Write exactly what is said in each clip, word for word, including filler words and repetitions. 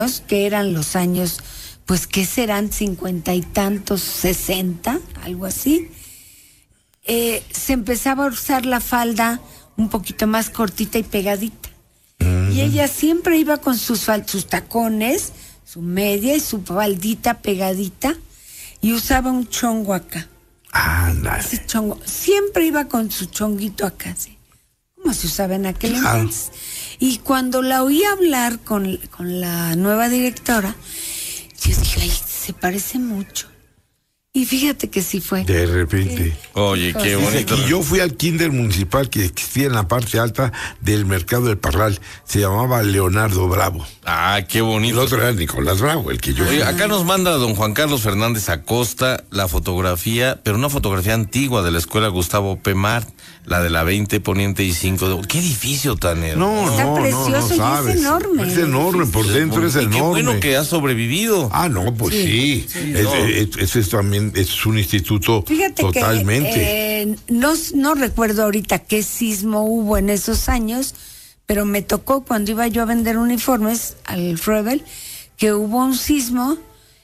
que eran los años, pues, ¿qué serán? Cincuenta y tantos, sesenta, algo así. Eh, se empezaba a usar la falda un poquito más cortita y pegadita. Uh-huh. Y ella siempre iba con sus, sus tacones, su media y su faldita pegadita, y usaba un chongo acá. Ándale. Ese chongo. Siempre iba con su chonguito acá, ¿sí? Como se usaba en aquel claro. entonces. Y cuando la oí hablar con, con la nueva directora, yo dije, ay, se parece mucho. Y fíjate que sí fue. De repente. Eh, Oye, qué bonito. Y yo fui al kinder municipal que existía en la parte alta del mercado del Parral. Se llamaba Leonardo Bravo. Ah, qué bonito. El otro era Nicolás Bravo, el que yo... Oye, acá nos manda don Juan Carlos Fernández Acosta la fotografía, pero una fotografía antigua de la escuela Gustavo P. Mart, la de la veinte Poniente y cinco de... ¡Qué edificio tan hermoso! No, Está no, precioso, no, no y sabes. es enorme. Es enorme, por dentro es y enorme. Qué bueno que ha sobrevivido. Ah, no, pues sí. sí. sí. Es, no. es, es, es también es un instituto. Fíjate totalmente. Que, eh, no, no recuerdo ahorita qué sismo hubo en esos años, pero me tocó cuando iba yo a vender uniformes al Froebel, que hubo un sismo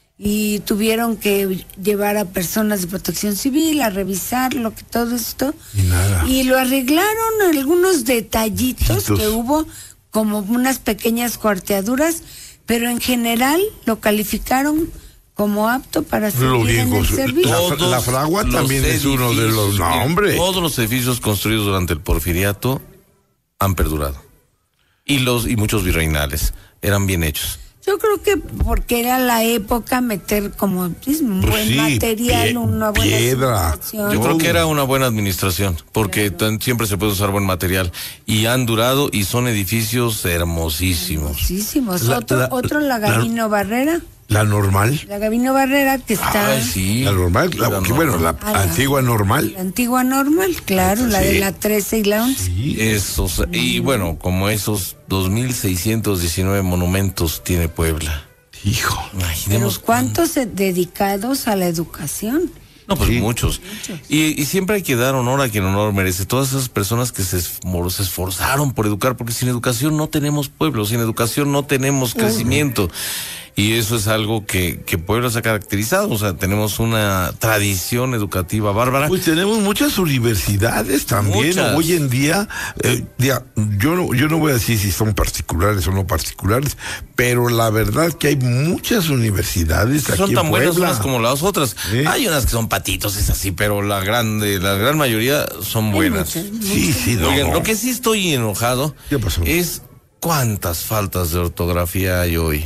y tuvieron que llevar a personas de protección civil a revisar lo que todo esto. Y nada. Y lo arreglaron, algunos detallitos Chitos. que hubo, como unas pequeñas cuarteaduras, pero en general lo calificaron como apto para servir en el servicio. La, la Fragua también es uno de los... No, hombre. Todos los edificios construidos durante el Porfiriato han perdurado. Y los y muchos virreinales eran bien hechos. Yo creo que porque era la época meter como pues, un pues buen sí, material, pie, una buena piedra. Yo creo que era una buena administración, porque claro. siempre se puede usar buen material. Y han durado y son edificios hermosísimos. Hermosísimos. La, otro, la, otro la Gavino la, Barrera. La normal. La Gavino Barrera que está... Ay, sí. La normal, la, la que, bueno, la ah, antigua normal. La antigua normal, claro, sí. La de la trece y la once. Sí. Esos, y bueno, como esos dos mil seiscientos diecinueve monumentos tiene Puebla. Hijo. Imaginemos. Pero ¿cuántos cuándo. dedicados a la educación? No, pues sí. muchos. muchos. Y, y siempre hay que dar honor a quien honor merece. Todas esas personas que se, se esforzaron por educar, porque sin educación no tenemos pueblo, sin educación no tenemos crecimiento. Uh-huh. Y eso es algo que, que Puebla se ha caracterizado, o sea, tenemos una tradición educativa bárbara. Pues tenemos muchas universidades también, muchas. Hoy en día, eh, ya, yo no, yo no voy a decir si son particulares o no particulares, pero la verdad que hay muchas universidades aquí en Puebla. Son tan buenas unas como las otras. ¿Eh? Hay unas que son patitos, es así, pero la grande, la gran mayoría son buenas. Muchas, muchas. Sí, sí, no. Oigan, lo que sí estoy enojado ¿Qué pasó? es cuántas faltas de ortografía hay hoy.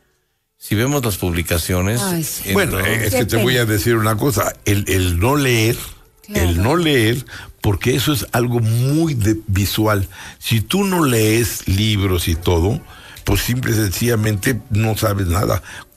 Si vemos las publicaciones... Ay, sí. Bueno, es que te voy a decir una cosa, el, el no leer, claro. el no leer, porque eso es algo muy de, visual. Si tú no lees libros y todo, pues simple y sencillamente no sabes nada.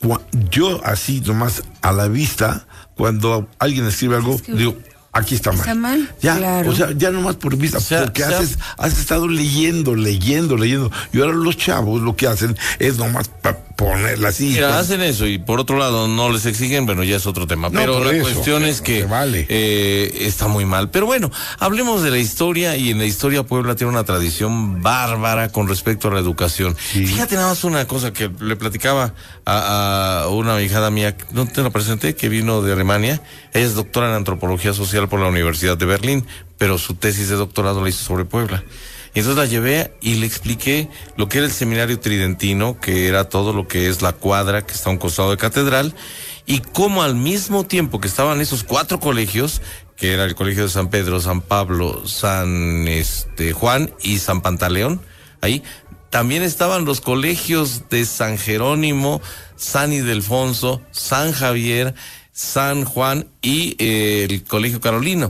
Yo así nomás a la vista, cuando alguien escribe algo, es que... digo... Aquí está mal. ¿Está mal? Ya, claro. O sea, ya nomás por vista, o sea, porque o sea, haces, has estado leyendo, leyendo, leyendo. Y ahora los chavos lo que hacen es nomás pa ponerla así. Mira, pues. hacen eso y por otro lado no les exigen, bueno, ya es otro tema. No, pero la eso, cuestión es que vale. eh, está muy mal. Pero bueno, hablemos de la historia y en la historia Puebla tiene una tradición bárbara con respecto a la educación. Sí. Fíjate nada más una cosa que le platicaba a, a una hijada mía, no te la presenté, que vino de Alemania. Ella es doctora en antropología social por la Universidad de Berlín, pero su tesis de doctorado la hizo sobre Puebla. Y entonces la llevé y le expliqué lo que era el seminario tridentino, que era todo lo que es la cuadra que está a un costado de catedral, y cómo al mismo tiempo que estaban esos cuatro colegios, que era el colegio de San Pedro, San Pablo, San este, Juan y San Pantaleón, ahí también estaban los colegios de San Jerónimo, San Ildefonso, San Javier, San Juan y eh, el Colegio Carolino.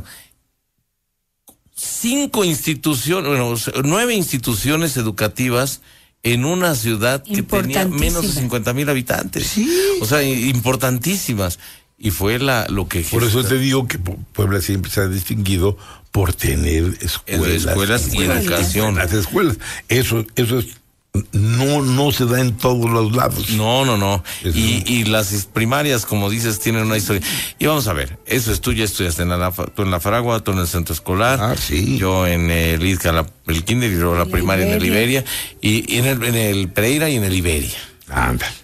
Cinco instituciones, bueno, nueve instituciones educativas en una ciudad que tenía menos de cincuenta mil habitantes. Sí. O sea, importantísimas. Y fue la lo que... Por eso te digo que Puebla siempre se ha distinguido por tener escuelas. Escuelas y educación. Las escuelas. Eso, eso es... No, no se da en todos los lados. No, no, no. Y, y las primarias, como dices, tienen una historia. Y vamos a ver, eso es, tú ya estudiaste en la, tú en la Fragua, tú en el centro escolar. Ah, sí. Yo en el I D C A, la, el kinder y luego la primaria en el Iberia. Y, y en, el, en el Pereira y en el Iberia. Anda.